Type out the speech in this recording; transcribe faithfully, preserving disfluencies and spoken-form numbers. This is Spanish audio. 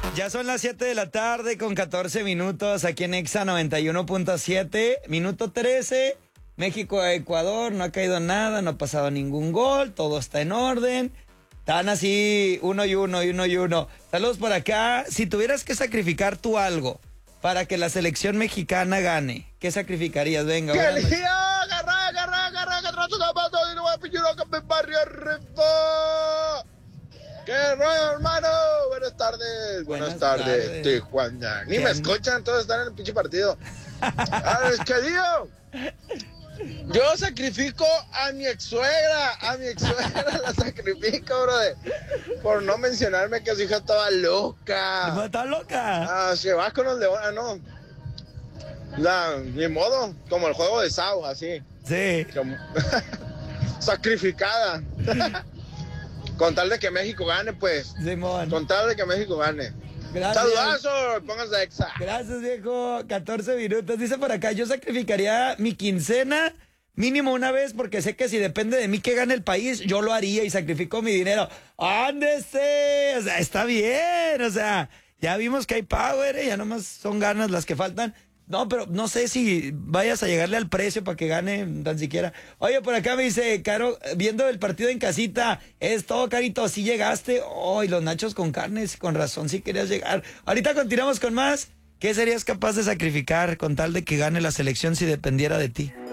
Ya son las siete de la tarde con catorce minutos aquí en Exa noventa y uno punto siete. Minuto trece. México a Ecuador, no ha caído nada, no ha pasado ningún gol, todo está en orden. Están así uno y uno y uno y uno. Saludos por acá. Si tuvieras que sacrificar tú algo para que la selección mexicana gane, ¿qué sacrificarías? Venga, ¡Que buenas noches. día! ¡Agarra, agarra, agarra! ¡Agarra tu zapato! ¡Y no voy a pillar que me barrio arriba! ¡Qué rollo, hermano! Buenas tardes. Buenas, Buenas tardes, tardes. Tijuana. Ni ¿Qué me an- escuchan, todos están en el pinche partido. ¡Ah, es que digo! Yo sacrifico a mi ex suegra, a mi ex suegra la sacrifico, brother. Por no mencionarme que su hija estaba loca. ¿Estás loca? Ah, se va con los leones, ah, no. La, ni modo, como el juego de Sao, así. Sí. Como- sacrificada. Con tal de que México gane, pues. Simón. Con tal de que México gane. Gracias. Saludazo, pónganse exa. Gracias, viejo. catorce minutos. Dice por acá, yo sacrificaría mi quincena mínimo una vez porque sé que si depende de mí que gane el país, yo lo haría y sacrifico mi dinero. ¡Ándese! O sea, está bien. O sea, ya vimos que hay power, ¿eh? Ya nomás son ganas las que faltan. No, pero no sé si vayas a llegarle al precio para que gane tan siquiera. Oye, por acá me dice, Caro, viendo el partido en casita, es todo, Carito, sí llegaste. Oh, y los nachos con carnes, con razón, sí querías llegar. Ahorita continuamos con más. ¿Qué serías capaz de sacrificar con tal de que gane la selección si dependiera de ti?